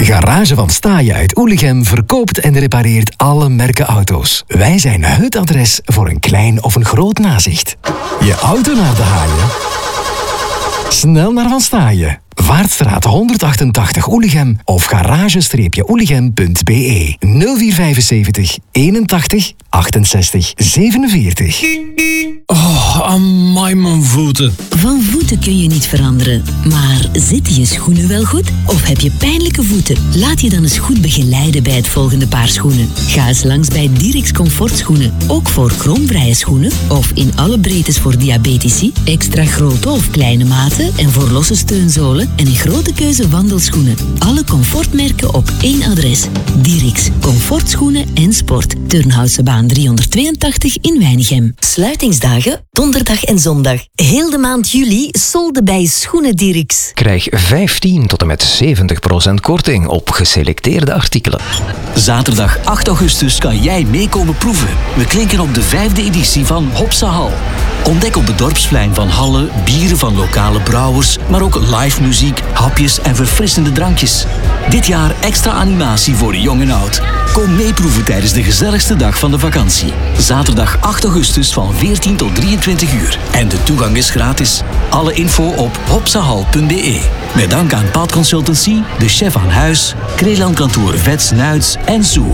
Garage van Staaien uit Oelichem verkoopt en repareert alle merken auto's. Wij zijn het adres voor een klein of een groot nazicht. Je auto naar de haaien? Snel naar Van Staaien. Vaartstraat 188 Oelichem of garage-oelichem.be 0475 81 68 47. Oh, amai mijn voeten. Van voeten kun je niet veranderen. Maar zitten je schoenen wel goed? Of heb je pijnlijke voeten? Laat je dan eens goed begeleiden bij het volgende paar schoenen. Ga eens langs bij Dirix Comfortschoenen. Ook voor kromvrije schoenen. Of in alle breedtes voor diabetici. Extra grote of kleine maten. En voor losse steunzolen. En een grote keuze wandelschoenen. Alle comfortmerken op één adres. Dirix Comfortschoenen en Sport. Turnhoutse-baan 382 in Weinigem. Sluitingsdagen, donderdag en zondag. Heel de maand juli solden bij Schoenen Dirix. Krijg 15 tot en met 70% korting op geselecteerde artikelen. Zaterdag 8 augustus kan jij meekomen proeven. We klinken op de 5e editie van Hopsa Hal. Ontdek op het dorpsplein van Halle bieren van lokale brouwers, maar ook live muziek, hapjes en verfrissende drankjes. Dit jaar extra animatie voor jong en oud. Kom meeproeven tijdens de gezelligste dag van de vakantie. Zaterdag 8 augustus van 14 tot 23 uur. En de toegang is gratis. Alle info op hopsahal.be. Met dank aan Paad Consultancy, de chef aan huis, Kreeland Kantoor Vets Nuits en Zoo.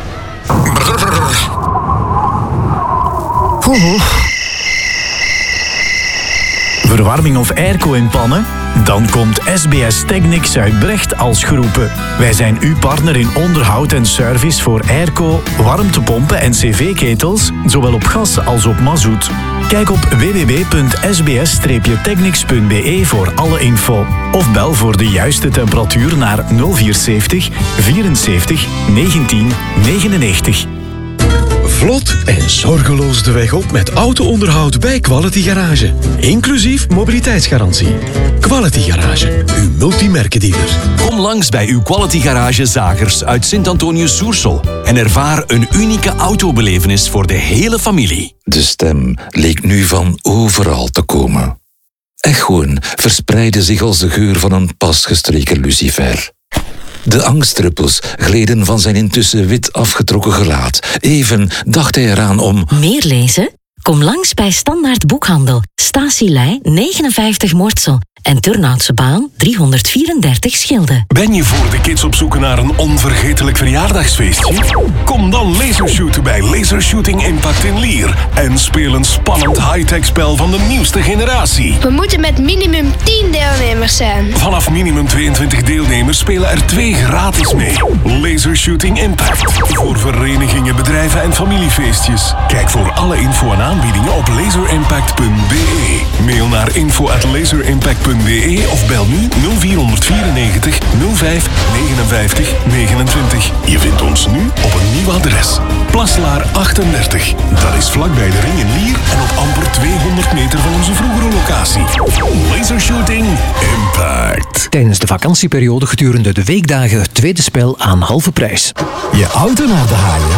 Verwarming of airco in pannen? Dan komt SBS Technics uit Brecht als geroepen. Wij zijn uw partner in onderhoud en service voor airco, warmtepompen en cv-ketels, zowel op gas als op mazout. Kijk op www.sbs-technics.be voor alle info. Of bel voor de juiste temperatuur naar 0470 74 19 99. Vlot en zorgeloos de weg op met auto-onderhoud bij Quality Garage. Inclusief mobiliteitsgarantie. Quality Garage, uw multimerkendealer. Kom langs bij uw Quality Garage Zagers uit Sint-Antonius-Soersel en ervaar een unieke autobelevenis voor de hele familie. De stem leek nu van overal te komen. Echoen verspreidde zich als de geur van een pas gestreken lucifer. De angstdruppels gleden van zijn intussen wit afgetrokken gelaat. Even dacht hij eraan om... Meer lezen? Kom langs bij Standaard Boekhandel. Statielei 59 Mortsel. En Turnhoutse-baan 334 Schilde. Ben je voor de kids op zoek naar een onvergetelijk verjaardagsfeestje? Kom dan lasershooten bij Laser Shooting Impact in Lier. En speel een spannend high-tech spel van de nieuwste generatie. We moeten met minimum 10 deelnemers zijn. Vanaf minimum 22 deelnemers spelen er 2 gratis mee. Laser Shooting Impact. Voor verenigingen, bedrijven en familiefeestjes. Kijk voor alle info en aanbiedingen op laserimpact.be. Mail naar info@laserimpact.be of bel nu 0494 05 59 29. Je vindt ons nu op een nieuw adres. Plaslaar 38. Dat is vlakbij de Ring in Lier en op amper 200 meter van onze vroegere locatie. Lasershooting Impact. Tijdens de vakantieperiode gedurende de weekdagen het tweede spel aan halve prijs. Je auto naar de haaien?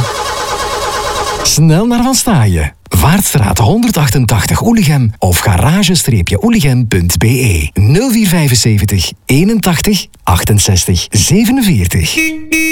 Snel naar Van Staaien. Vaartstraat 188 Oelichem of garage-oelichem.be 0475 81 68 47.